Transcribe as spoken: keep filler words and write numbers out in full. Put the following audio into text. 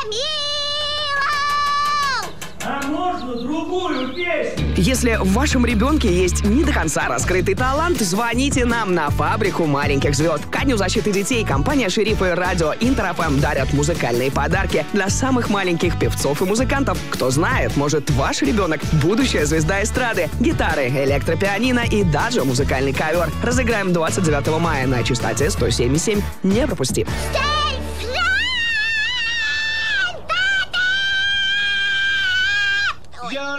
А можно другую песню? Если в вашем ребенке есть не до конца раскрытый талант, звоните нам на фабрику маленьких звезд. Ко Дню защиты детей компания «Шериф» и радио Интер-ФМ дарят музыкальные подарки для самых маленьких певцов и музыкантов. Кто знает, может, ваш ребенок – будущая звезда эстрады. Гитары, электропианино и даже музыкальный ковер. Разыграем двадцать девятого мая на частоте сто семь и семь. Не пропусти.